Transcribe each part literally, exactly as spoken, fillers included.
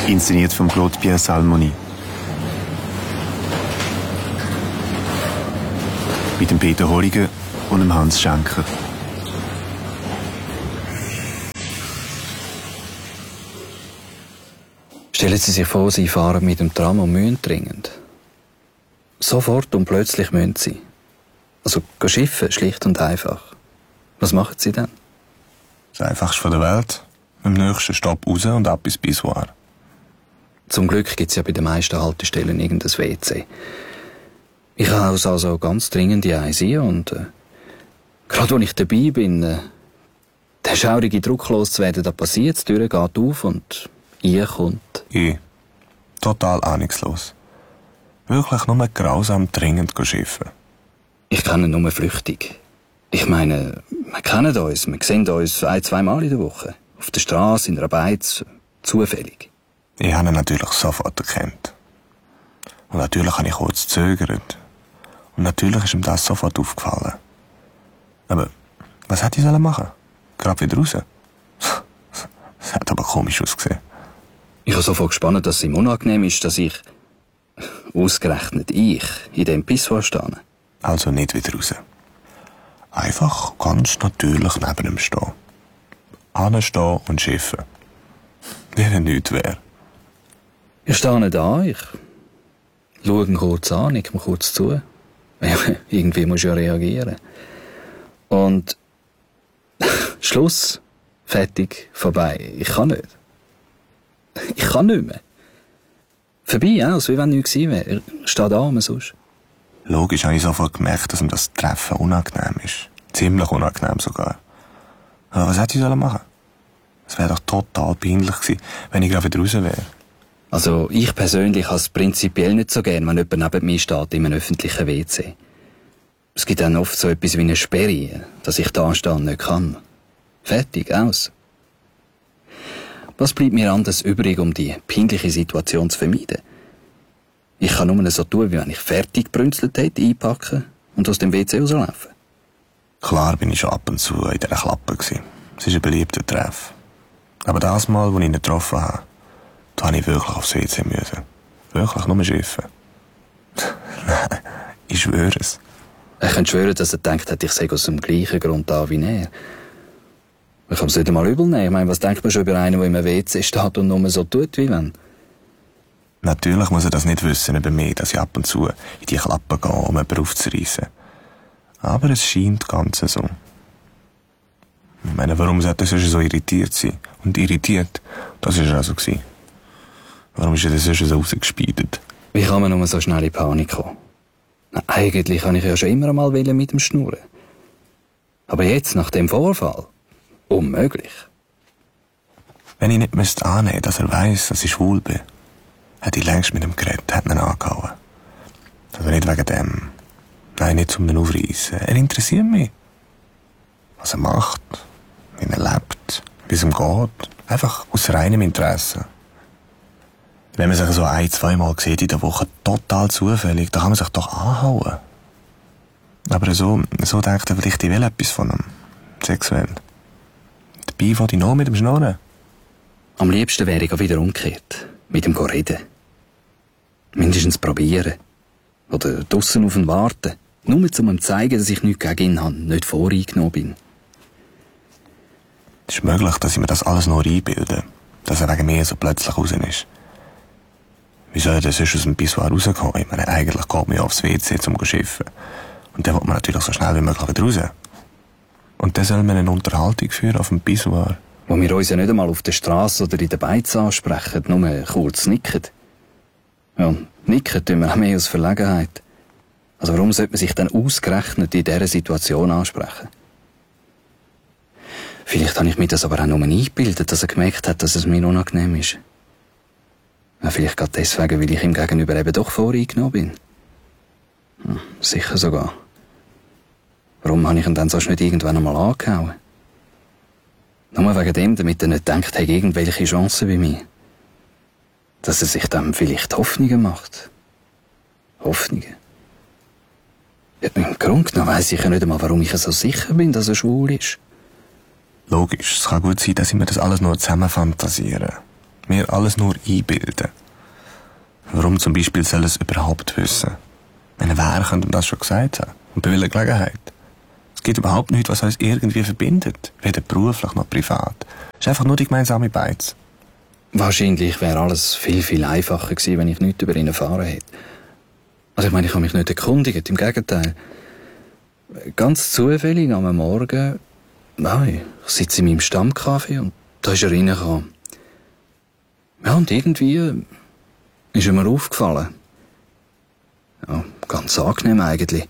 Inszeniert von Claude Pierre Salmoni. Mit dem Peter Holliger und dem Hans Schenker. Stellen Sie sich vor, Sie fahren mit dem Tram und müssen dringend. Sofort und plötzlich müssen Sie. Also gehen schiffen, schlicht und einfach. Was machen Sie dann? Das Einfachste von der Welt. Im nächsten Stopp raus und ab ins Pissoir. Zum Glück gibt es ja bei den meisten Haltestellen irgendein W C. Ich habe also ganz dringend die eins hier und äh, gerade als ich dabei bin, äh, der schaurige Druck loszuwerden, da passiert es, die Tür geht auf und ihr kommt. Ich. Total ahnungslos. Wirklich nur grausam dringend schiffen. Ich kenne nur flüchtig. Ich meine, wir kennen uns, wir sehen uns ein-, zweimal in der Woche. Auf der Straße, in der Beiz, zufällig. Ich habe ihn natürlich sofort erkannt. Und natürlich habe ich kurz gezögert. Und natürlich ist ihm das sofort aufgefallen. Aber was hätte ich machen? Gerade wieder raus? Das hat aber komisch ausgesehen. Ich habe sofort gespannt, dass es ihm unangenehm ist, dass ich, ausgerechnet ich, in dem Pissoir stehe. Also nicht wieder raus. Einfach ganz natürlich neben ihm stehen. Anstehen und schiffen. Wie wenn nichts wäre. Ich stehe da, ich schaue ihn kurz an, nick mir kurz zu. Irgendwie muss ich ja reagieren. Und Schluss, fertig, vorbei. Ich kann nicht. Ich kann nicht mehr. Vorbei, aus, wie wenn nichts gewesen wäre. Ich stehe da umsonst. Logisch habe ich sofort gemerkt, dass ihm das Treffen unangenehm ist. Ziemlich unangenehm sogar. Aber was hätte ich machen? Es wäre doch total peinlich gewesen, wenn ich gerade wieder raus wäre. Also ich persönlich habe es prinzipiell nicht so gern, wenn jemand neben mir steht in einem öffentlichen W C. Es gibt dann oft so etwas wie eine Sperre, dass ich da stehen nicht kann. Fertig, aus. Was bleibt mir anders übrig, um die peinliche Situation zu vermeiden? Ich kann nur so tun, wie wenn ich fertig gebrünzelt hätte, einpacken und aus dem W C rauslaufen. Klar bin ich schon ab und zu in dieser Klappe gewesen. Es ist ein beliebter Treff. Aber das Mal, als ich ihn getroffen habe, da habe ich wirklich aufs W C müssen. Wirklich, nur schiffen. Nein, ich schwöre es. Ich könnte schwören, dass er gedacht hat, ich sei aus dem gleichen Grund da wie er. Ich kann es nicht einmal übel nehmen. Ich meine, was denkt man schon über einen, der im W C steht und nur so tut, wie wenn? Natürlich muss er das nicht wissen über mich, dass ich ab und zu in die Klappe gehe, um jemanden aufzureissen. Aber es scheint ganz so. Ich meine, warum sollte er sonst so irritiert sein? Und irritiert, das war er also gewesen. Warum ist er denn sonst so rausgespeidet? Wie kann man nur so schnell in Panik kommen? Na, eigentlich kann ich ja schon immer einmal mit dem Schnurren. Aber jetzt, nach dem Vorfall, unmöglich. Wenn ich nicht müsste annehmen, dass er weiss, dass ich schwul bin, hätte ich längst mit ihm geredet, hätte ihn angehauen. Also nicht wegen dem. Nein, nicht zum Aufreissen. Er interessiert mich. Was er macht, wie er lebt, wie es ihm geht. Einfach aus reinem Interesse. Wenn man sich so ein-, zweimal sieht in der Woche, total zufällig, dann kann man sich doch anhauen. Aber so, so denkt er vielleicht, ich will etwas von ihm. Sexuell. Dabei will ich noch mit ihm schnurren. Am liebsten wäre ich wieder umgekehrt. Mit ihm reden. Mindestens probieren. Oder draussen auf ihn warten. Nur um ihm zu zeigen, dass ich nichts gegen ihn habe, nicht voreingenommen bin. Es ist möglich, dass ich mir das alles nur einbilde. Dass er wegen mir so plötzlich raus ist. Wie soll er denn sonst aus dem Pissoir rauskommen? Ich meine, eigentlich geht man ja aufs W C, um zu schiffen. Und dann will man natürlich so schnell wie möglich wieder raus. Und dann soll man eine Unterhaltung führen auf dem Pissoir. Wo wir uns ja nicht einmal auf der Straße oder in der Beiz ansprechen, nur kurz nicken. Ja, nicken tun wir auch mehr aus Verlegenheit. Also warum sollte man sich dann ausgerechnet in dieser Situation ansprechen? Vielleicht habe ich mir das aber auch nur eingebildet, dass er gemerkt hat, dass es mir unangenehm ist. Ja, vielleicht gerade deswegen, weil ich ihm gegenüber eben doch voreingenommen bin. Hm, sicher sogar. Warum habe ich ihn dann sonst nicht irgendwann einmal angehauen? Nur wegen dem, damit er nicht denkt, er hat irgendwelche Chancen bei mir. Dass er sich dann vielleicht Hoffnungen macht. Hoffnungen. Ja, im Grunde genommen weiss ich ja nicht einmal, warum ich so sicher bin, dass er schwul ist. Logisch, es kann gut sein, dass ich mir das alles nur zusammen fantasiere. Mir alles nur einbilden. Warum zum Beispiel soll es überhaupt wissen? Meine wer könnte ihm das schon gesagt haben? Und bei welcher Gelegenheit? Es gibt überhaupt nichts, was uns irgendwie verbindet. Weder beruflich noch privat. Es ist einfach nur die gemeinsame Beiz. Wahrscheinlich wäre alles viel, viel einfacher gewesen, wenn ich nichts über ihn erfahren hätte. Also ich meine, ich habe mich nicht erkundigt, im Gegenteil. Ganz zufällig am Morgen, nein, ich sitze in meinem Stammcafé und da ist er reingekommen. Ja, und irgendwie ist er mir aufgefallen. Ja, ganz angenehm eigentlich.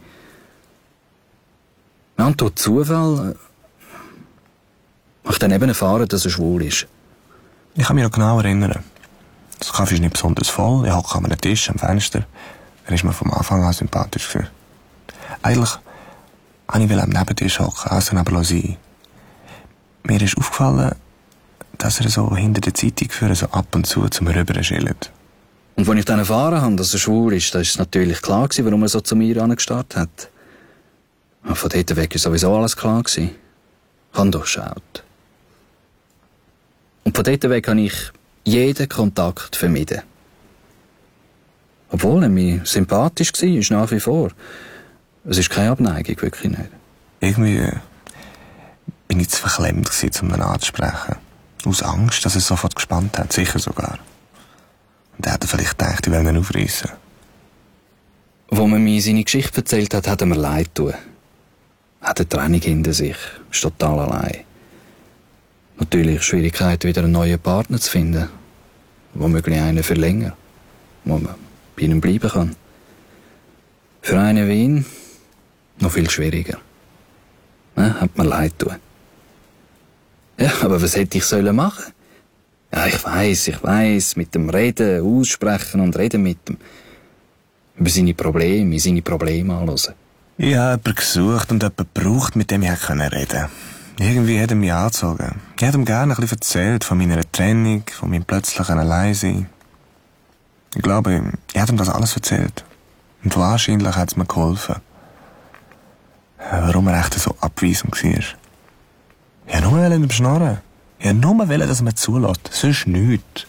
Ja, und durch Zufall äh, habe ich dann eben erfahren, dass er schwul ist. Ich kann mich noch genau erinnern. Das Kaffee ist nicht besonders voll. Ich hocke an einem Tisch am Fenster. Er ist mir vom Anfang an sympathisch gewesen. Eigentlich wollte ich am Nebentisch hocken, also neben sein. Mir ist aufgefallen, dass er so hinter der Zeitung führen, so ab und zu zum Rüber schillt. Und als ich dann erfahren habe, dass er schwul ist, da ist es natürlich klar gewesen, warum er so zu mir angestarrt hat. Und von dort weg war sowieso alles klar gewesen. Ich habe durchschaut. Und von dort weg habe ich jeden Kontakt vermieden. Obwohl er mir sympathisch war, ist nach wie vor. Es ist keine Abneigung, wirklich nicht. Irgendwie äh, bin ich zu verklemmt gewesen, um ihn anzusprechen. Aus Angst, dass er sofort gespannt hat, sicher sogar. Und er hätte vielleicht gedacht, ich will ihn aufreissen. Als man mir seine Geschichte erzählt hat, hat er mir leid getan. Er hat eine Trennung hinter sich, ist total allein. Natürlich Schwierigkeiten, wieder einen neuen Partner zu finden. Womöglich einen für länger. Wo man bei ihm bleiben kann. Für einen wie ihn noch viel schwieriger. Ja, hat mir leid getan. Ja, aber was hätte ich sollen machen? Ja, ich weiss, ich weiss, mit dem Reden, aussprechen und reden mit dem. Über seine Probleme, seine Probleme anhören. Ich habe jemanden gesucht und jemanden gebraucht, mit dem ich reden konnte. Irgendwie hat er mich angezogen. Ich hätte ihm gerne ein bisschen erzählt von meiner Trennung, von meinem plötzlichen Alleinsein. Ich glaube, ich hätte ihm das alles erzählt. Und wahrscheinlich hat es mir geholfen. Warum er echt so abweisend war. Ich wollte nur ihm schnarren. Ich wollte nur, dass er mir zulässt. Sonst nichts.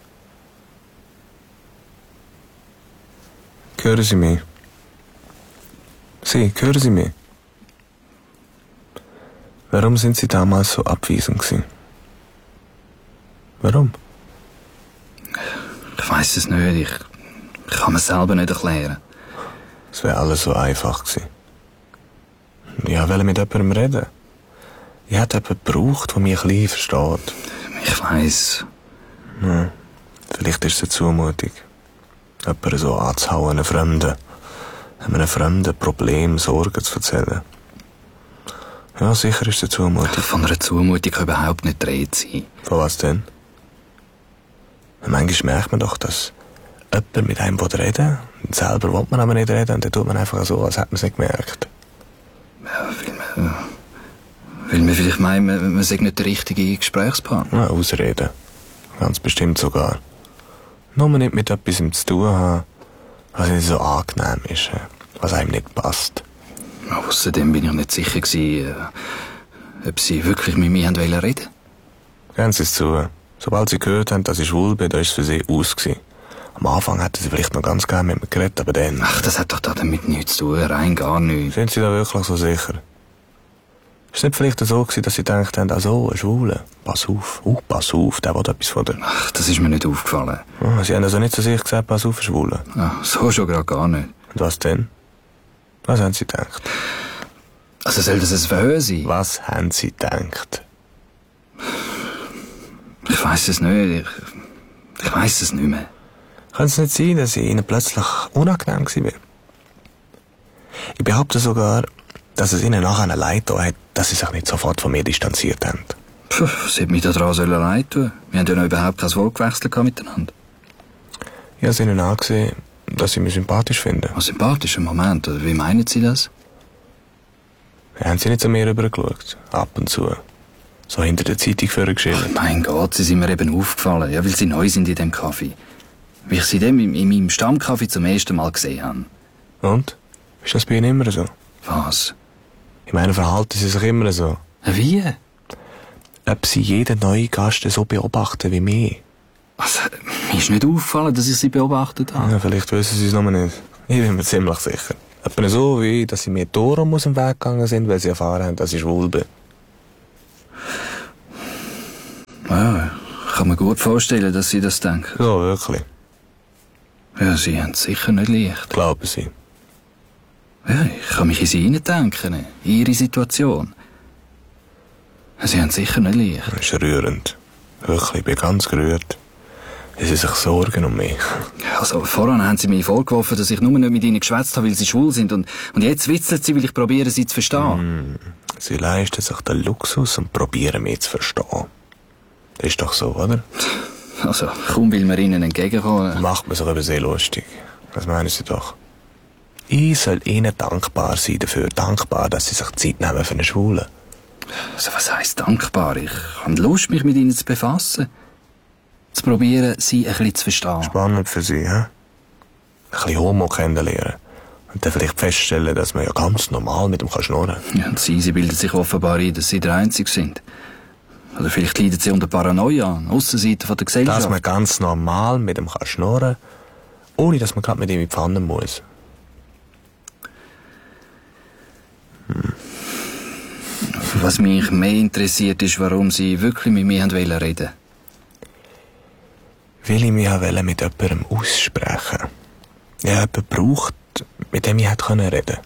Hören Sie mich? Sie, hören Sie mich? Warum sind Sie damals so abweisend gewesen? Warum? Ich weiss es nicht. Ich, ich kann mir selber nicht erklären. Es wäre alles so einfach gewesen. Ich wollte mit jemandem reden. Ich hätte jemanden gebraucht, der mich ein bisschen versteht. Ich weiss. Ja, vielleicht ist es eine Zumutung. Jemanden so anzuhauen, einen Fremden. Einem Fremden Problem, Sorgen zu erzählen. Ja, sicher ist es eine Zumutung. Von einer Zumutung kann überhaupt nicht die Rede sein. Von was denn? Manchmal merkt man doch, dass jemand mit einem reden will. Und selber will man aber nicht reden. Und dann tut man einfach so, als hätte man es nicht gemerkt. Ja, weil man, weil man vielleicht meint, man, man sei nicht der richtige Gesprächspartner. Ja, ausreden. Ganz bestimmt sogar. Nur nicht mit etwas zu tun haben, was nicht so angenehm ist, was einem nicht passt. Außerdem bin ich nicht sicher gewesen, äh, ob sie wirklich mit mir reden wollten. Gehen Sie es zu. Sobald Sie gehört haben, dass ich schwul bin, da ist es für Sie aus gewesen. Am Anfang hätten Sie vielleicht noch ganz gerne mit mir geredet, aber dann... Ach, das hat doch damit nichts zu tun, rein gar nichts. Sind Sie da wirklich so sicher? Ist es nicht vielleicht so gewesen, dass Sie gedacht haben, ah so, ein Schwuler, pass auf, oh, pass auf, der will etwas von dir. Ach, das ist mir nicht aufgefallen. Oh, Sie haben also nicht zu sich gesagt, pass auf, ein Schwuler. Ach, so schon gerade gar nicht. Und was denn? Was haben Sie gedacht? Also soll das ein Verhör sein? Was haben Sie gedacht? Ich weiss es nicht. Ich, ich weiss es nicht mehr. Kann es nicht sein, dass ich Ihnen plötzlich unangenehm war? Ich behaupte sogar, dass es Ihnen nachher leid getan hat, dass Sie sich nicht sofort von mir distanziert haben. Puh, was hätte mich daran leid tun? Wir haben ja noch überhaupt kein Wort gewechselt miteinander. Ich habe es Ihnen angesehen, dass Sie mich sympathisch finden. Ein sympathischer Moment, oder wie meinen Sie das? Haben Sie nicht zu mir rübergeschaut? Ab und zu. So hinter der Zeitung vorgeschrieben. Mein Gott, Sie sind mir eben aufgefallen. Ja, weil Sie neu sind in dem Kaffee. Wie ich Sie dem in, in meinem Stammkaffee zum ersten Mal gesehen habe. Und? Ist das bei Ihnen immer so? Was? Ich meine, verhalten Sie sich immer so. Wie? Ob Sie jeden neuen Gast so beobachten wie mich. Also, mir ist nicht aufgefallen, dass ich sie beobachtet habe. Ja, vielleicht wissen sie es noch nicht. Ich bin mir ziemlich sicher. Etwa so wie, dass sie mir Toren aus dem Weg gegangen sind, weil sie erfahren haben, dass ich schwul bin. Ja, ich kann mir gut vorstellen, dass sie das denken. Ja, wirklich. Ja, sie haben es sicher nicht leicht. Glauben sie. Ja, ich kann mich in sie hineindenken, in ihre Situation. Sie haben es sicher nicht leicht. Das ist rührend. Wirklich, ich bin ganz gerührt. Sie sich sorgen um mich. Also, voran haben sie mir vorgeworfen, dass ich nur nicht mit ihnen geschwätzt habe, weil sie schwul sind. Und, und jetzt witzeln sie, weil ich probiere, sie zu verstehen. Mm, sie leisten sich den Luxus und probieren, mich zu verstehen. Das ist doch so, oder? Also, kaum will man ihnen entgegenkommen. Macht man sich über sie lustig. Das meinen sie doch. Ich soll ihnen dankbar sein dafür. Dankbar, dass sie sich Zeit nehmen für einen Schwulen. Also, was heisst dankbar? Ich habe Lust, mich mit ihnen zu befassen. Zu probieren, sie ein bisschen zu verstehen. Spannend für sie, hä? Ein bisschen Homo kennenlernen. Und dann vielleicht feststellen, dass man ja ganz normal mit ihm schnurren kann. Ja, und sie, sie bilden sich offenbar ein, dass sie der Einzige sind. Oder vielleicht leiden sie unter Paranoia an, Aussenseite von der Gesellschaft. Dass man ganz normal mit ihm schnurren kann, ohne dass man gerade mit ihm in die Pfanne muss. Hm. Was mich mehr interessiert, ist, warum sie wirklich mit mir reden wollten. Weil ich mich mit jemandem aussprechen wollte. Ich habe jemanden gebraucht, mit dem ich reden konnte.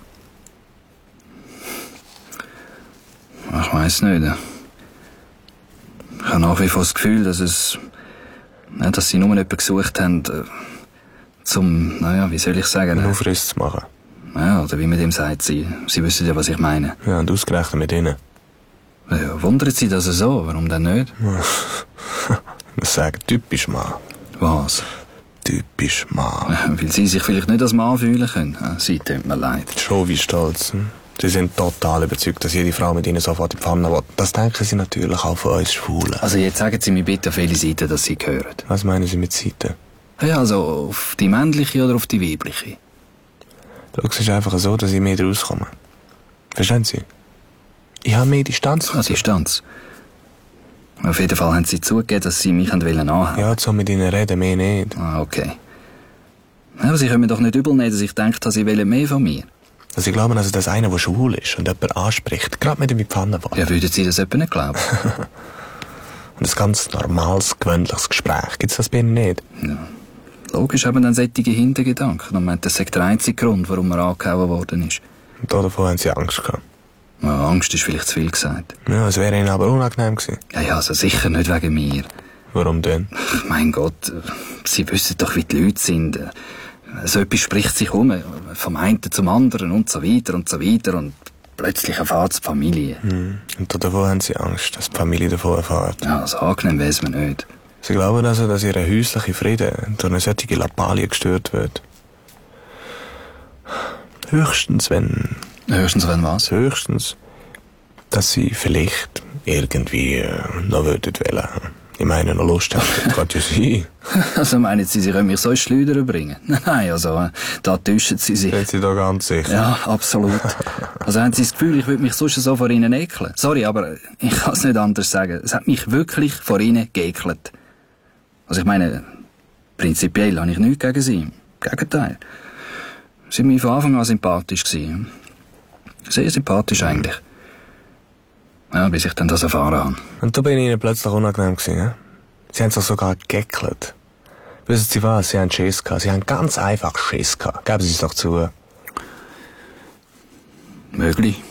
Ich weiss nicht. Ich habe nach wie vor das Gefühl, dass es, ja, dass sie nur jemanden gesucht haben, zum, naja, wie soll ich sagen? Einen Aufriss zu machen. Ja, oder wie man dem sagt, sie, sie wissen ja, was ich meine. Ja, und ausgerechnet mit ihnen. Ja, wundert sie das so? Warum denn nicht? Das sagen typisch Mann. Was? Typisch Mann. Ja, weil sie sich vielleicht nicht als Mann fühlen können. Ja, sie tut mir leid. Schon wie stolz. Hm? Sie sind total überzeugt, dass jede Frau mit ihnen sofort in die Pfanne will. Das denken sie natürlich auch von uns Schwulen. Also jetzt sagen Sie mir bitte, auf welche Seite dass Sie gehören. Was meinen Sie mit Seite? Ja, also auf die männliche oder auf die weibliche? Schau, es ist einfach so, dass ich mehr rauskomme. Verstehen Sie? Ich habe mehr Distanz. Ah, Distanz. Auf jeden Fall haben Sie zugegeben, dass Sie mich anhaben wollten. Ja, so mit Ihnen reden, mehr nicht. Ah, okay. Ja, aber Sie können mir doch nicht übel nehmen, dass ich denke, Sie wollen mehr von mir. Also ich glaube, also, dass einer, der schwul ist und jemand anspricht, gerade mit ihm in die Pfanne will. Ja, würden Sie das etwa nicht glauben? Und ein ganz normales, gewöhnliches Gespräch, gibt es das bei Ihnen nicht? Ja. Logisch haben dann solche Hintergedanken. Und meint, das sei der einzige Grund, warum er angehauen worden ist. Und davon haben Sie Angst gehabt? Ja, Angst ist vielleicht zu viel gesagt. Ja, es wäre Ihnen aber unangenehm gewesen. Ja, ja, also sicher nicht wegen mir. Warum denn? Mein Gott, Sie wissen doch, wie die Leute sind. So etwas spricht sich um, vom einen zum anderen und so weiter und so weiter und plötzlich erfahrt es die Familie. Hm. Und davon haben Sie Angst, dass die Familie davon erfährt? Ja, also angenehm weiss man nicht. Sie glauben also, dass Ihr häuslicher Frieden durch eine solche Lappalie gestört wird? Höchstens, wenn... Höchstens, wenn was? Höchstens, dass Sie vielleicht irgendwie äh, noch würden wollen. Ich meine, noch Lust haben, das kann ja sein. Also meinen Sie, Sie können mich so ins Schleudern bringen? Nein, also, da täuschen Sie sich. Sind Sie da ganz sicher? Ja, absolut. Also haben Sie das Gefühl, ich würde mich sonst so vor Ihnen ekeln? Sorry, aber ich kann es nicht anders sagen. Es hat mich wirklich vor Ihnen geekelt. Also ich meine, prinzipiell habe ich nichts gegen Sie. Im Gegenteil. Sie waren mir von Anfang an sympathisch gewesen. Sehr sympathisch eigentlich. Ja, bis ich dann das erfahren habe. Und da bin ich Ihnen plötzlich unangenehm gewesen, ja? Sie haben sich sogar geekelt. Wissen Sie was? Sie haben Schiss gehabt. Sie haben ganz einfach Schiss gehabt. Geben Sie es doch zu. Möglich.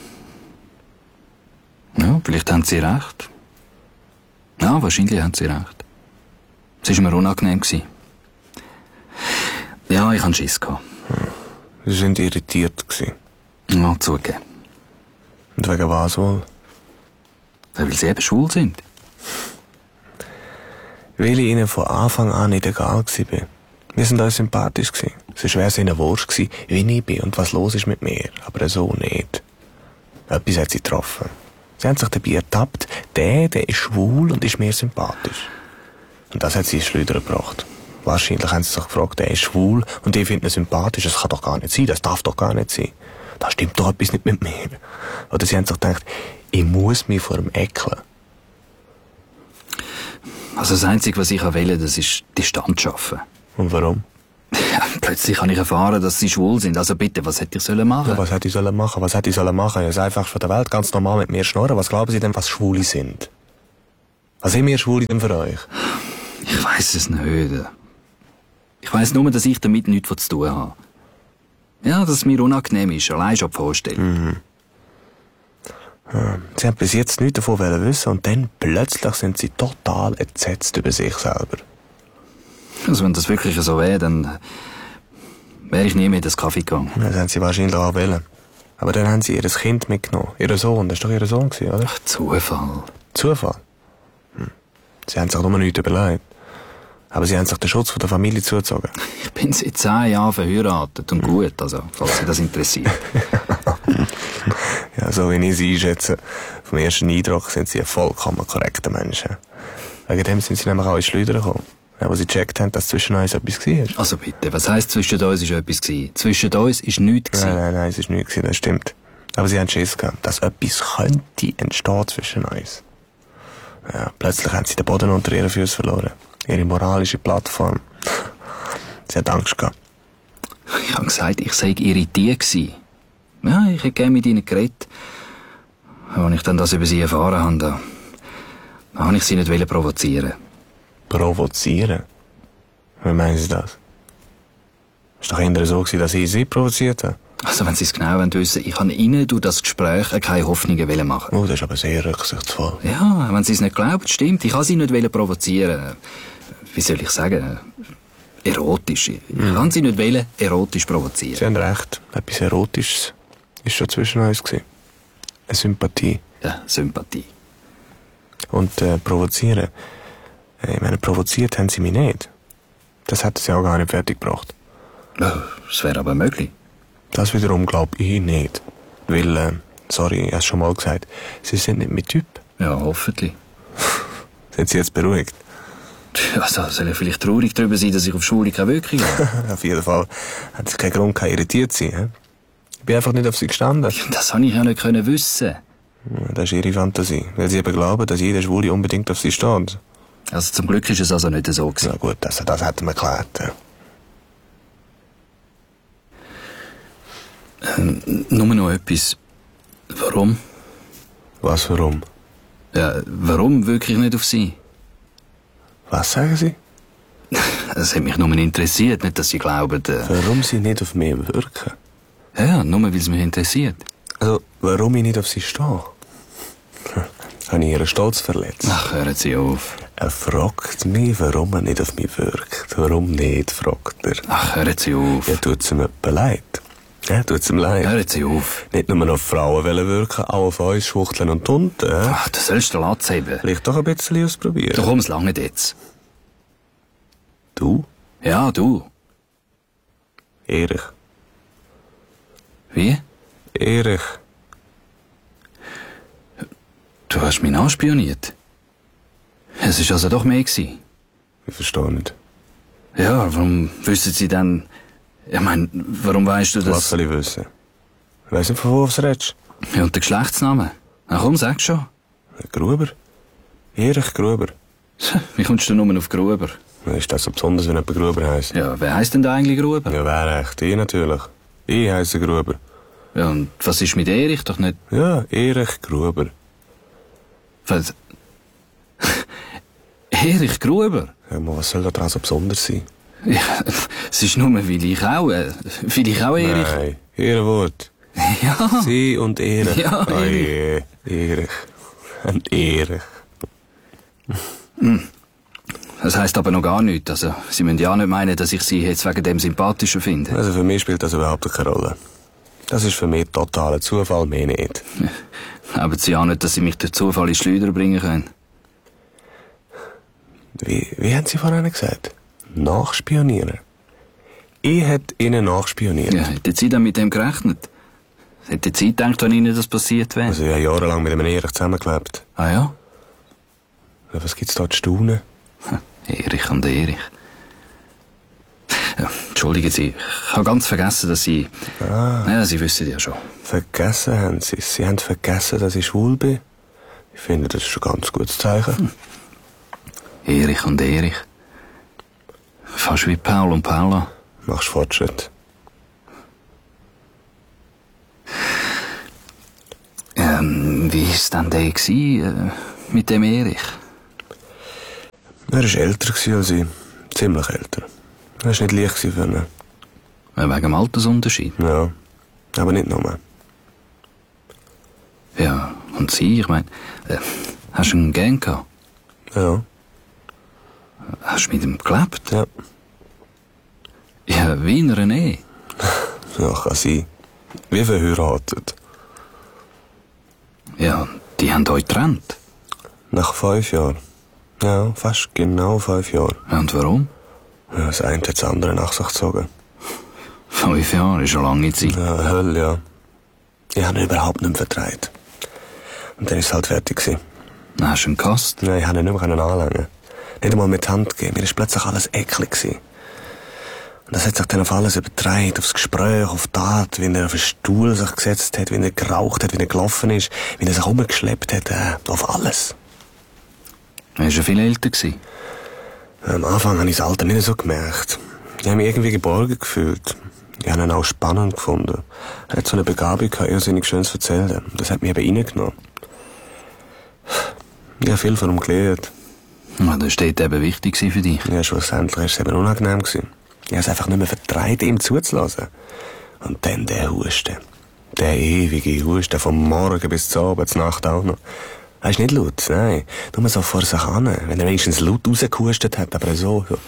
Ja, vielleicht haben Sie recht. Ja, wahrscheinlich haben Sie recht. Es war mir unangenehm gewesen. Ja, ich hatte Schiss gehabt. Sie sind irritiert gewesen. Ja, zugegeben. Und wegen was wohl? Weil Sie eben schwul sind. Weil ich Ihnen von Anfang an nicht egal war. Wir sind uns sympathisch gewesen. Sonst wäre es Ihnen wurscht gewesen, wie ich bin und was los ist mit mir. Aber so nicht. Etwas hat Sie getroffen. Sie haben sich dabei ertappt, der, der ist schwul und ist mir sympathisch. Und das hat Sie ins Schleudern gebracht. Wahrscheinlich haben Sie sich gefragt, der ist schwul und ich finde ihn sympathisch. Das kann doch gar nicht sein, das darf doch gar nicht sein. Da stimmt doch etwas nicht mit mir. Oder Sie haben sich gedacht, ich muss mich vor ihm ekeln. Also das Einzige, was ich wählen das ist Distanz schaffen. Und warum? Ja, plötzlich habe ich erfahren, dass sie schwul sind. Also bitte, was hätte ich sollen machen? Ja, was hätte ich sollen machen? Was hätte ich sollen machen? Das einfach von der Welt ganz normal mit mir schnurren. Was glauben Sie denn, was Schwule sind? Was sind wir Schwule denn für euch? Ich weiss es nicht. Ich weiss nur, dass ich damit nichts zu tun habe. Ja, dass es mir unangenehm ist, allein schon die Vorstellung. Mhm. Ja, Sie haben bis jetzt nichts davon wissen und dann plötzlich sind Sie total entsetzt über sich selber. Also wenn das wirklich so wäre, dann wäre ich nie mehr in das Kaffee gegangen. Ja, das haben Sie wahrscheinlich auch wollen. Aber dann haben Sie Ihr Kind mitgenommen. Ihr Sohn, das war doch Ihr Sohn, oder? Ach, Zufall. Zufall? Hm. Sie haben sich nur nichts überlegt. Aber Sie haben sich den Schutz von der Familie zugezogen. Ich bin seit zehn Jahren verheiratet und gut, also, falls Sie das interessiert. Ja, so wie ich Sie einschätze, vom ersten Eindruck sind Sie ein vollkommen korrekter Mensch. Wegen dem sind Sie nämlich auch ins Schleudern gekommen. Ja, wo Sie gecheckt haben, dass zwischen uns etwas war. Also bitte, was heisst zwischen uns ist etwas gewesen? Zwischen uns ist nichts gewesen. Nein, nein, nein, es ist nichts gewesen, das stimmt. Aber Sie haben Schiss gehabt, dass etwas könnte entstehen zwischen uns. Ja, plötzlich haben Sie den Boden unter Ihren Füßen verloren. Ihre moralische Plattform. Sie haben Angst gehabt. Ich habe gesagt, ich sei irritiert gewesen. Ja, ich hätte gerne mit ihnen geredet. Als ich dann das über sie erfahren habe, da, da habe ich sie nicht provozieren. Provozieren? Wie meinen Sie das? Es war doch eher so, dass ich Sie provoziert habe. Also, wenn Sie es genau wissen, ich habe Ihnen durch das Gespräch keine Hoffnungen machen. Oh, das ist aber sehr rücksichtsvoll. Ja, wenn Sie es nicht glauben, stimmt. Ich habe Sie nicht provozieren. Wie soll ich sagen? Erotisch. Ich Mhm. kann Sie nicht wollen, erotisch provozieren. Sie haben recht. Etwas Erotisches ist schon zwischen uns gewesen. Eine Sympathie. Ja, Sympathie. Und äh, provozieren. Ich meine, provoziert haben Sie mich nicht. Das hätten Sie auch gar nicht fertig gebracht. Ja, das wäre aber möglich. Das wiederum glaube ich nicht. Weil, äh, sorry, ich habe es schon mal gesagt, Sie sind nicht mein Typ. Ja, hoffentlich. Sind Sie jetzt beruhigt? Also, soll ich vielleicht traurig darüber sein, dass ich auf Schule keine Wirkung habe? Auf jeden Fall hat Sie keinen Grund gehabt, irritiert zu sein. He? Ich bin einfach nicht auf Sie gestanden. Das habe ich ja nicht können wissen. Das ist Ihre Fantasie. Weil Sie eben glauben, dass jeder Schwule unbedingt auf Sie steht. Also zum Glück ist es also nicht so gewesen. Na gut, das, das hätten wir geklärt. Ja. Ähm, nur noch etwas. Warum? Was, warum? Ja, warum wirklich nicht auf Sie? Was sagen Sie? Das hat mich nur interessiert, nicht, dass Sie glauben... Äh, Warum Sie nicht auf mich wirken? ja, nur weil es mich interessiert. Also, warum ich nicht auf Sie stehe? Habe ich Ihren Stolz verletzt? Ach, hören Sie auf. Er fragt mich, warum er nicht auf mich wirkt. Warum nicht, fragt er. Ach, hören Sie auf. Ja, tut's ihm etwa leid. Ja, tut's ihm leid. Hören Sie auf. Nicht nur auf Frauen wollen wirken, auch auf uns Schwuchteln und Tunten. Äh? Ach, das sollst du Latz haben. Vielleicht doch ein bisschen ausprobieren. Du kommst lange jetzt. Du? Ja, du. Erich. Wie? Erich. Du hast mich anspioniert. Es ist also doch mehr gewesen. Ich verstehe nicht. Ja, warum wissen Sie dann... Ich meine, warum weißt du das... Was soll ich wissen? Ich weiss nicht, von wo du redest. Ja, und der Geschlechtsname? Na komm, sag schon. Gruber? Erich Gruber. Wie kommst du nur auf Gruber? Ist das so besonders, wenn jemand Gruber heisst? Ja, wer heisst denn da eigentlich Gruber? Ja, wer echt? Ich natürlich. Ich heisse Gruber. Ja, und was ist mit Erich? Doch nicht... Ja, Erich Gruber. Was? Erich Gruber? Ja, aber was soll da dran so besonders sein? Ja, es ist nur, weil ich auch... Äh, weil ich auch Erich... Nein, Ehrenwort. Ja. Sie und Erich. Ja, oh, je. Erich. Und Erich. Hm. Das heisst aber noch gar nichts. Also, Sie müssen ja nicht meinen, dass ich Sie jetzt wegen dem sympathischer finde. Also für mich spielt das überhaupt keine Rolle. Das ist für mich totaler Zufall, mehr nicht. Aber Sie auch nicht, dass Sie mich durch Zufall in Schleuder bringen können. Wie, wie haben Sie vorhin gesagt? Nachspionieren? Ich hätte Ihnen nachspioniert. Ja, hätten Sie dann mit dem gerechnet? Hätten Sie gedacht, wenn Ihnen das passiert wäre? Also ich habe jahrelang mit einem Erich zusammengelebt. Ah ja? Ja, was gibt's da zu staunen? Erich und Erich. Ja, entschuldigen Sie, ich habe ganz vergessen, dass Sie... Ah. Ja, Sie wissen ja schon. Vergessen haben Sie es. Sie haben vergessen, dass ich schwul bin. Ich finde, das ist schon ein ganz gutes Zeichen. Hm. Erich und Erich. Fast wie Paul und Paula. Machst Fortschritt. Ähm, wie war es denn der gewesen, äh, mit dem Erich? Er war älter als ich. Ziemlich älter. Er war nicht leicht für ihn. Äh, wegen dem Altersunterschied? Ja, aber nicht nur. Ja, und sie, ich meine, äh, hast du ihn gern gehabt? Ja. Hast du mit ihm gelebt? Ja. Ja, wie in einer Ehe. Ja, kann sein. Wie verheiratet. Ja, die haben euch getrennt. Nach fünf Jahren. Ja, fast genau fünf Jahre. Und warum? Ja, das eine hat das andere nach sich gezogen. Fünf Jahre ist eine lange Zeit. Ja, Hölle, ja. Ich habe ihn überhaupt nicht mehr vertraut. Und dann war es halt fertig gewesen. Dann hast du ihn gehasst. Nein, ich konnte ihn nicht mehr anlängen. Nicht einmal mit die Hand geben. Mir war plötzlich alles eklig gewesen. Und das hat sich dann auf alles übertragen, aufs Gespräch, auf die Art, wie er auf den Stuhl sich gesetzt hat, wie er geraucht hat, wie er gelaufen ist, wie er sich umgeschleppt hat, äh, auf alles. Er war ja viel älter gewesen. Am Anfang habe ich das Alter nicht so gemerkt. Ich habe mich irgendwie geborgen gefühlt. Ich habe ihn auch spannend gefunden. Er hat so eine Begabung gehabt, irrsinnig schön zu erzählen. Das hat mich eben reingenommen. Ich habe viel von ihm gelernt. Ja, das war dort eben wichtig für dich. Ja, schlussendlich war es eben unangenehm gewesen. Ich habe es einfach nicht mehr vertraut, ihm zuzulassen. Und dann der Husten. Der ewige Husten, vom Morgen bis zur Abend, zur Nacht auch noch. Er ist nicht laut, nein. Nur so vor sich hin. Wenn er wenigstens laut rausgehustet hat, aber so, so,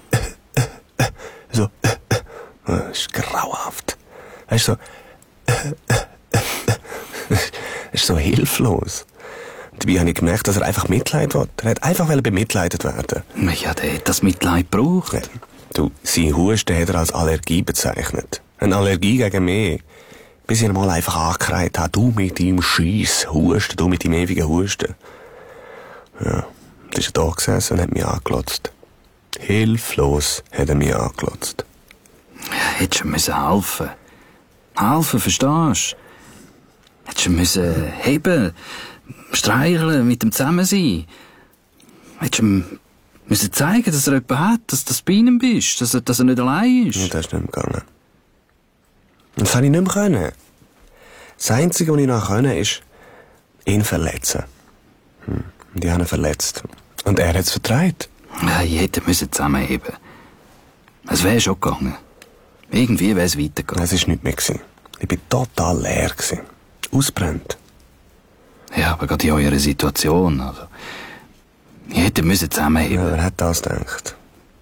so, das ist grauenhaft. Er ist so, er ist so hilflos. Dabei habe ich gemerkt, dass er einfach Mitleid will. Er hat einfach bemitleidet werden. Ja, der hat das Mitleid gebraucht. Ja. Du, sein Husten hat er als Allergie bezeichnet. Eine Allergie gegen mich. Bis ich ihn mal einfach angekreit habe. Du mit deinem Scheiss Husten, du mit deinem ewigen Husten. Ja, dann ist er da gesessen und hat mich angelotzt. Hilflos hat er mich angelotzt. Ja, hättest du müssen helfen. Helfen, verstehst du? Hättest du müssen heben, streicheln, mit ihm zusammen sein. Hättest du ihm müssen zeigen, dass er jemanden hat, dass du bei ihm bist, dass er, dass er nicht allein ist. Ja, das ist nicht mehr gegangen. Das habe ich nicht mehr können. Das Einzige, was ich noch können, ist, ihn verletzen. Hm. Und ich habe ihn verletzt. Und er hat es vertreibt. Ja, ich hätte müssen zusammenheben. Es wäre schon gegangen. Irgendwie wäre es weitergegangen. Es war nichts mehr gewesen. Ich war total leer gewesen. Ausbrennt. Ja, aber gerade in eurer Situation, also. Ich hätte müssen zusammenheben. Ja, wer hat das gedacht?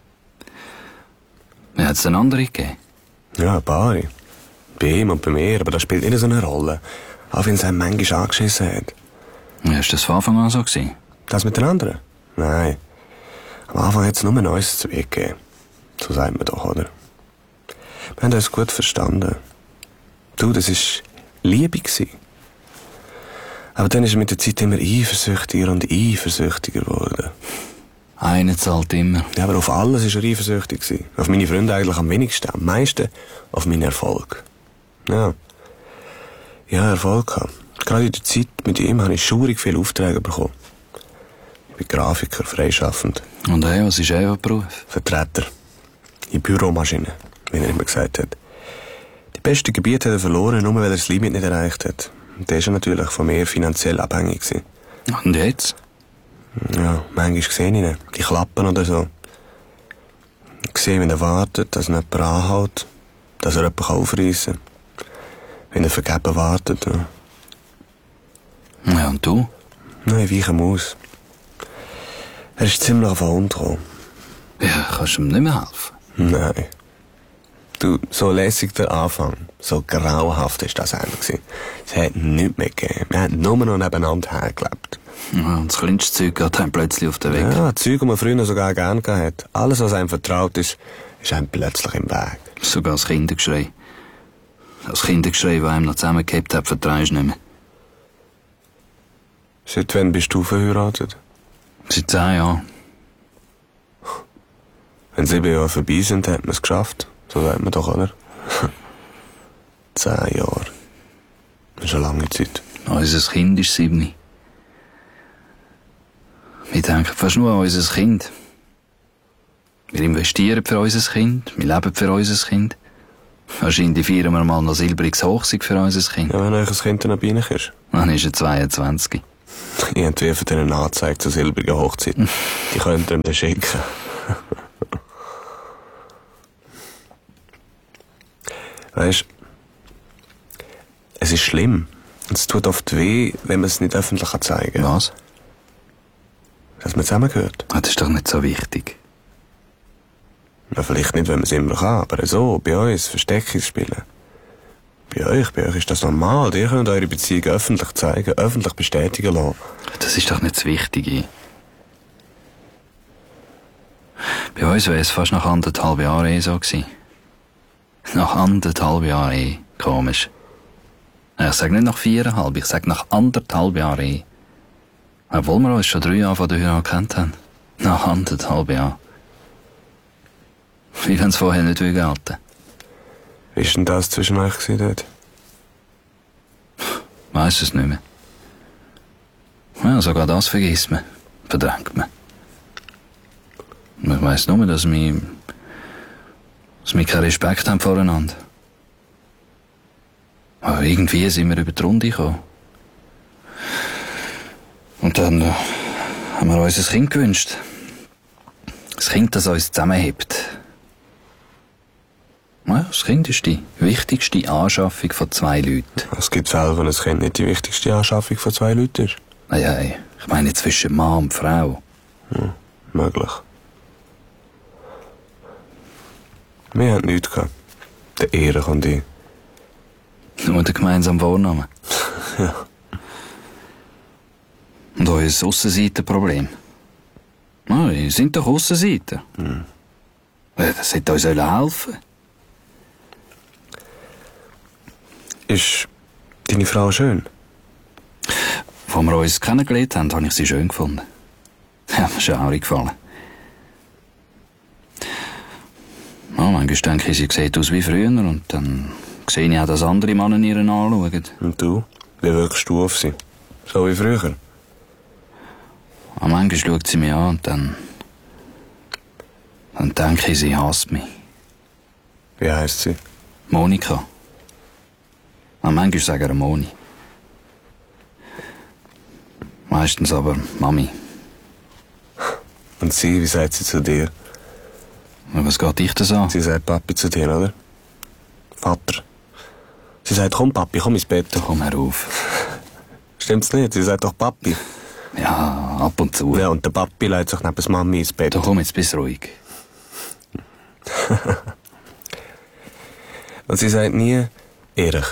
Ja, hat es einen anderen gegeben? Ja, ein paar. Bei ihm und bei mir, aber das spielt nicht so eine Rolle. Auch wenn es einem manchmal angeschissen hat. Ja, ist das von Anfang an so gewesen? Das mit den anderen? Nein. Am Anfang hat es nur ein neues zu Weg gegeben. So sagt man doch, oder? Wir haben uns gut verstanden. Du, das war Liebe gewesen. Aber dann ist er mit der Zeit immer eifersüchtiger und eifersüchtiger geworden. Einer zahlt immer. Ja, aber auf alles war er eifersüchtig gewesen. Auf meine Freunde eigentlich am wenigsten. Am meisten auf meinen Erfolg. Ja. Ja, Erfolg gehabt. Gerade in der Zeit mit ihm habe ich schaurig viele Aufträge bekommen. Ich bin Grafiker, freischaffend. Und er, was ist er für Beruf? Vertreter. In Büromaschinen, wie er immer gesagt hat. Die besten Gebiete hat er verloren, nur weil er das Limit nicht erreicht hat. Und der ist natürlich von mir finanziell abhängig gewesen. Und jetzt? Ja, manchmal sehe ich ihn. Die Klappen oder so. Ich sehe, wenn er wartet, dass ihn jemand anhält, dass er jemanden aufreissen kann. Wenn er vergeben wartet. Ja, Ja, und du? Nein, wie ich ihm aus. Er ist ziemlich auf den Hund gekommen. Ja, kannst du ihm nicht mehr helfen? Nein. Du, so lässig der Anfang, so grauenhaft ist das einer gewesen. Es hat nichts mehr gegeben. Wir haben nur noch nebeneinander hergelebt. Ja, und das kleinste Zeug geht einem plötzlich auf den Weg. Ja, Zeug, die man früher sogar gerne gehabt hat. Alles, was einem vertraut ist, ist einem plötzlich im Weg. Sogar das Kindergeschrei. Das Kindergeschrei, das einem noch zusammengehabt hat, vertraust du nicht mehr. Seit wann bist du verheiratet? Seit zehn Jahren. Wenn sieben Jahre vorbei sind, hat man es geschafft. So sagt man doch, oder? Zehn Jahre. Das ist eine lange Zeit. Unser Kind ist sieben. Mit denken fast nur an unser Kind. Wir investieren für unser Kind, wir leben für unser Kind. Wahrscheinlich feiern wir mal noch silbriges Hochzeit für unser Kind. Ja, wenn euch ein Kind dann noch bei euch ist. Dann ist er zweiundzwanzig. Irgendwie von denen Anzeige zur silbrigen Hochzeit. Die könnt ihr mir schicken. Weisst, es ist schlimm. Und es tut oft weh, wenn man es nicht öffentlich zeigen kann. Was? Dass man zusammengehört. Ah, das ist doch nicht so wichtig. Ja, vielleicht nicht, wenn man es immer kann, aber so, bei uns, Versteckis spielen. Bei euch, bei euch ist das normal. Ihr könnt eure Beziehung öffentlich zeigen, öffentlich bestätigen lassen. Das ist doch nicht das Wichtige. Bei uns wäre es fast nach anderthalb Jahren eh so gewesen. Nach anderthalb Jahren eh. Komisch. Ich sage nicht nach viereinhalb, ich sage nach anderthalb Jahren eh. Obwohl wir uns schon drei Jahre von der Heirat gekannt haben. Nach anderthalb Jahren. Wie wenn es vorher nicht gelten. Wie war denn das zwischen euch gewesen dort? Weiss es nicht mehr. Ja, sogar das vergisst man. Verdrängt man. Ich weiss nur, dass wir, dass wir keinen Respekt haben voreinander. Aber irgendwie sind wir über die Runde gekommen. Und dann äh, haben wir uns ein Kind gewünscht. Das Kind, das uns zusammenhält. Ja, das Kind ist die wichtigste Anschaffung von zwei Leuten. Es gibt Fälle, wenn ein Kind nicht die wichtigste Anschaffung von zwei Leuten ist. Nein, nein, ich meine zwischen Mann und Frau. Ja, möglich. Wir hatten nichts gehabt. Der Erich und ich. Nur der gemeinsame Vorname. Ja. Und euer Aussenseitenproblem. Ah, ihr sind doch Aussenseiter. Hm. Das hätte uns helfen. Ist deine Frau schön? Als wir uns kennengelernt haben, habe ich sie schön gefunden. Ja, mir ist auch gefallen. Ja, manchmal denke ich, sie sieht aus wie früher und dann sehe ich auch, dass andere Männer ihren anschauen. Und du? Wie wirkst du auf sie? So wie früher? Ja, manchmal schaut sie mich an und dann... Dann denke ich, sie hasst mich. Wie heisst sie? Monika. Ja, manchmal sagen wir Moni. Meistens aber Mami. Und sie, wie sagt sie zu dir? Aber was geht dich das an? Sie sagt Papi zu dir, oder? Vater. Sie sagt, komm Papi, komm ins Bett. Komm herauf. Stimmt's nicht? Sie sagt doch Papi. Ja, ab und zu. Ja, und der Papi legt sich neben der Mami ins Bett. Da komm, jetzt bist du ruhig. Und sie sagt nie Erich.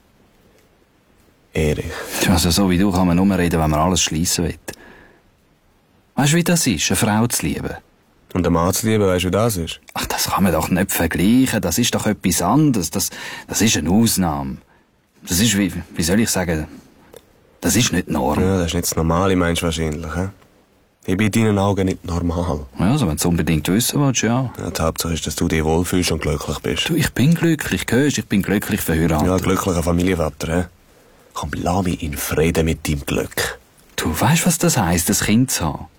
Erich. Also so wie du kann man nur reden, wenn man alles schliessen will. Weißt du, wie das ist, eine Frau zu lieben? Und der Mann zu lieben, weißt du, wie das ist? Ach, das kann man doch nicht vergleichen. Das ist doch etwas anderes. Das, das ist eine Ausnahme. Das ist, wie, wie soll ich sagen, das ist nicht normal. Ja, das ist nicht das normale Mensch wahrscheinlich, he? Ich bin in deinen Augen nicht normal. Ja, also wenn du es unbedingt wissen willst, ja. Ja, die Hauptsache ist, dass du dich wohlfühlst und glücklich bist. Du, ich bin glücklich, hörst, ich bin glücklich verheiratet. Ja, glücklicher Familienvater, he? Komm, lass mich in Frieden mit deinem Glück. Du weißt, was das heisst, ein Kind zu haben?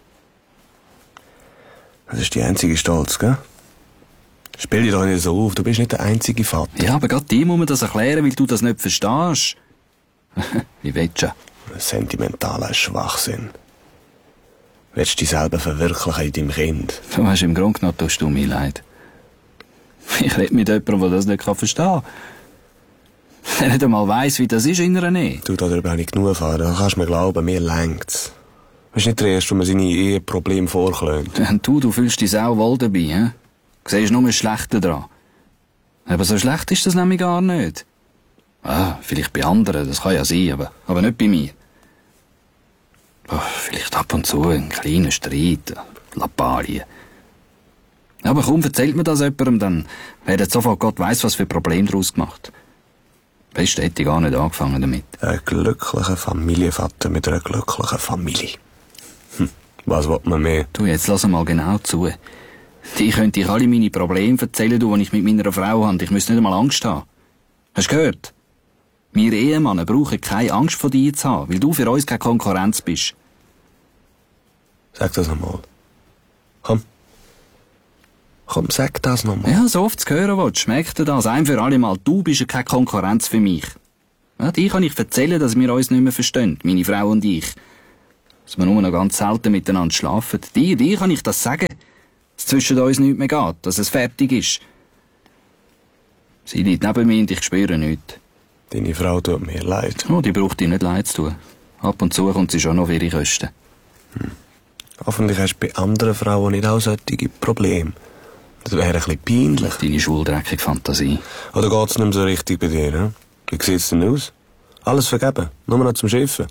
Das ist die einzige Stolz, gell? Spiel dich doch nicht so auf, du bist nicht der einzige Vater. Ja, aber gerade dir muss man das erklären, weil du das nicht verstehst. Wie willst du? Sentimentaler Schwachsinn. Willst du dich selber verwirklichen in deinem Kind? Du weißt, im Grunde genommen tust du mir leid. Ich rede mit jemandem, der das nicht verstehen kann. Der nicht einmal weiss, wie das ist in einer Ehe. Du, darüber habe ich genug erfahren. Da kannst du mir glauben, mir längt's. Bist nicht der Erste, der mir seine Eheprobleme vorklönt. Und du, du fühlst dich auch wohl dabei, hä? Du siehst nur das Schlechte dran. Aber so schlecht ist das nämlich gar nicht. Ah, vielleicht bei anderen, das kann ja sein, aber, aber nicht bei mir. Oh, vielleicht ab und zu ein kleiner Streit, Lappalien. Aber kaum erzählt man das jemandem, dann wird sofort Gott weiss, was für Probleme daraus gemacht. Weißt du, hätte ich gar nicht angefangen damit. Ein glücklicher Familienvater mit einer glücklichen Familie. Hm, was will man mehr? Du, jetzt lass mal genau zu. Ich könnte dir alle meine Probleme erzählen, die ich mit meiner Frau habe. Ich müsste nicht einmal Angst haben. Hast du gehört? Wir Ehemänner brauchen keine Angst vor dir zu haben, weil du für uns keine Konkurrenz bist. Sag das nochmal. Komm. Komm, sag das nochmal. Ja, so oft zu hören willst, schmeckt dir das. Ein für alle Mal, du bist ja keine Konkurrenz für mich. Ja, dir kann ich erzählen, dass wir uns nicht mehr verstehen, meine Frau und ich. Dass wir nur noch ganz selten miteinander schlafen. Dir, dir kann ich das sagen, dass zwischen uns nichts mehr geht, dass es fertig ist. Sie liegt neben mir und ich spüre nichts. Deine Frau tut mir leid. Oh, die braucht dir nicht leid zu tun. Ab und zu kommt sie schon noch auf ihre Kosten. Hm. Hoffentlich hast du bei anderen Frauen nicht auch solche Probleme. Das wäre ein bisschen peinlich. Deine schuldreckige Fantasie. Oder geht's nicht mehr so richtig bei dir, ne? Wie sieht's denn aus? Alles vergeben, nur noch zum Schiffen.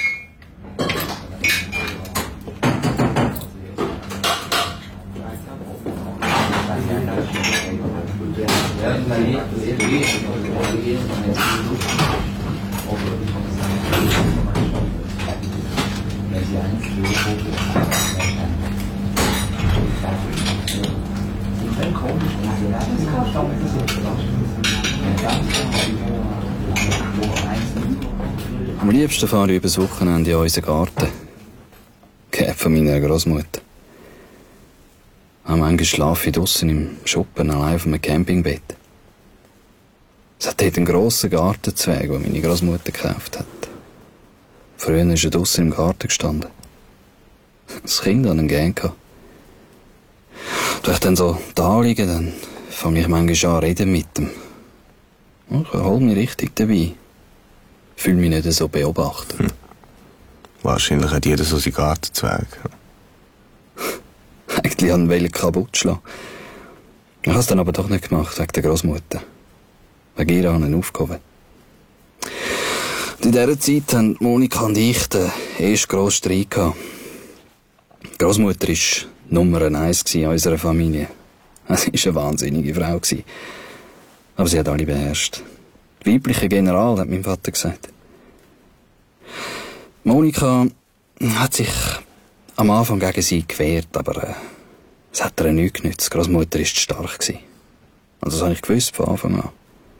Am liebsten fahre ich übers Wochenende in unseren Garten. Geerbt von meiner Großmutter. Manchmal schlafe ich draussen im Schuppen allein auf einem Campingbett. Es hat dort einen grossen Gartenzweig, den meine Großmutter gekauft hat. Früher ist er draussen im Garten gestanden. Das Kind hat ihn gern gehabt. Wenn ich dann so da liege, dann fange ich manchmal an zu reden mit ihm. Ich hole mich richtig dabei. Ich fühle mich nicht so beobachtet. Hm. Wahrscheinlich hat jeder so seinen Gartenzweig. Eigentlich haben wir kaputt schlagen. Ich habe es dann aber doch nicht gemacht, wegen der Großmutter. Wegen ihr habe ich ihn aufgehoben. In dieser Zeit haben Monika und ich den ersten grossen Streit gehabt. Die Großmutter war Nummer eins in unserer Familie. Sie war eine wahnsinnige Frau. Aber sie hat alle beherrscht. Weiblicher General, hat mein Vater gesagt. Monika hat sich am Anfang gegen sie gewehrt, aber äh, es hat ihr nichts genützt. Die Großmutter war zu stark. Also das habe ich gewusst von Anfang an.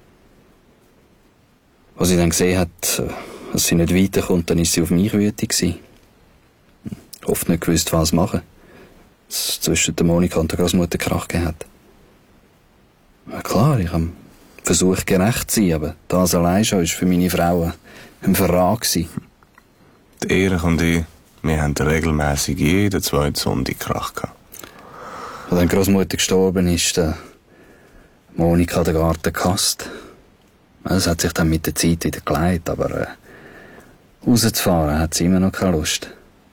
Als sie dann gesehen hat, dass sie nicht weiterkommt, dann war sie auf mich wütend. Oft nicht gewusst, was machen. Dass es zwischen der Monika und der Großmutter Krach gegeben hat. Ja, klar, ich habe versucht, gerecht zu sein, aber das allein schon war für meine Frau ein Verrat. Die Erich und ich, wir haben regelmässig jeden zweiten Sonntag Krach gehabt. Als dann die Großmutter gestorben ist, der Monika den Garten gehasst. Es hat sich dann mit der Zeit wieder geleitet, aber äh, rauszufahren hat sie immer noch keine Lust.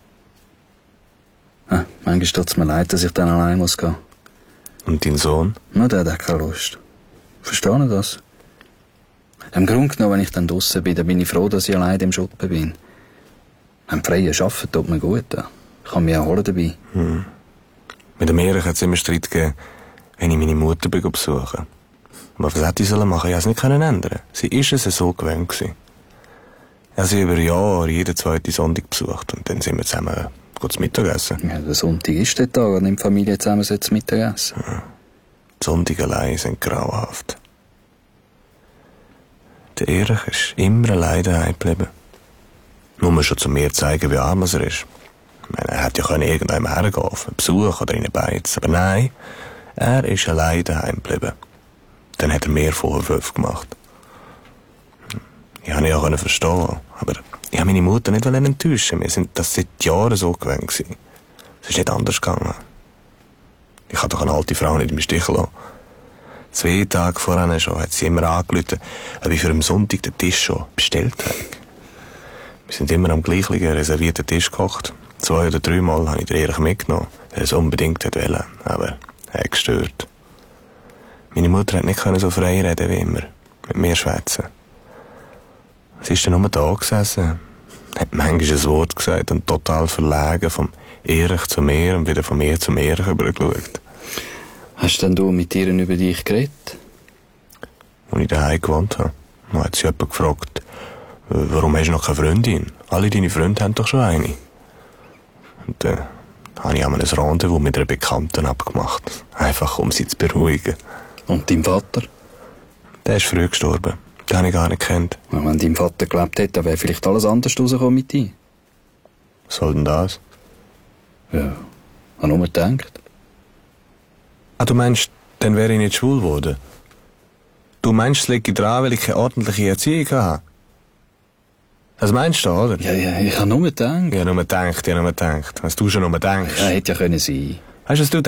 Ja, manchmal tut es mir leid, dass ich dann allein muss gehen. Und dein Sohn? Na, der hat keine Lust. Verstehe ich das? Im Grunde genommen, wenn ich dann draussen bin, dann bin ich froh, dass ich allein im Schuppen bin. Ein freies Arbeiten tut mir gut. Ja. Ich kann mich auch holen dabei. Hm. Mit dem Erich hat es immer Streit gegeben, wenn ich meine Mutter besuche. Aber was hätte ich sollen machen? Ich konnte es nicht ändern. Sie war es so gewöhnt gewesen. Ich habe sie über Jahre jeden zweiten Sonntag besucht und dann sind wir zusammen gut zu Mittag essen. Ja, der Sonntag ist der Tag, an dem die Familie zusammen zu Mittag essen. Ja. Die Sonntage allein sind grauenhaft. Der Erich ist immer allein daheim geblieben. Nur schon zu mir zeigen, wie arm er ist. Ich meine, er hätte ja irgendwann hergehen, auf einen Besuch oder in eine Beiz. Aber nein, er ist allein daheim geblieben. Dann hat er mehr Vorwürfe gemacht. Ich konnte ihn ja verstehen, aber ich wollte meine Mutter nicht enttäuschen. Wir sind das seit Jahren so gewöhnt gewesen. Es ist nicht anders gegangen. Ich kann doch eine alte Frau nicht im Stich lassen. Zwei Tage vorher schon hat sie immer angerufen, ob ich für am Sonntag den Tisch schon bestellt habe. Wir sind immer am gleichen reservierten Tisch gekocht. Zwei oder dreimal habe ich den Erich mitgenommen, weil er es unbedingt wollte, aber er hat gestört. Meine Mutter hat nicht so frei reden wie immer, mit mir schwätzen. Sie ist dann nur da gesessen, hat manchmal ein Wort gesagt und total verlegen vom Erich zu mir und wieder von mir zum Erich übergeschaut. Hast denn du mit ihr über dich geredet? Als ich daheim gewohnt habe, hat sie jemand gefragt, warum hast du noch keine Freundin? Alle deine Freunde haben doch schon eine. Und dann äh, habe ich einmal ein Rendezvous mit einer Bekannten abgemacht. Einfach, um sie zu beruhigen. Und dein Vater? Der ist früh gestorben. Den habe ich gar nicht gekannt. Ja, wenn dein Vater gelebt hätte, dann wäre vielleicht alles anders rausgekommen mit dir. Was soll denn das? Ja, habe nur gedacht. Ah, du meinst, dann wäre ich nicht schwul geworden? Du meinst, es liegt dran, weil ich keine ordentliche Erziehung habe? Das meinst du, oder? Ja, ja, ich habe nur gedacht. Ich habe nur gedacht, ich habe nur gedacht. Was du schon nur denkst. Ja, hätte ja können sein. Weißt du, was du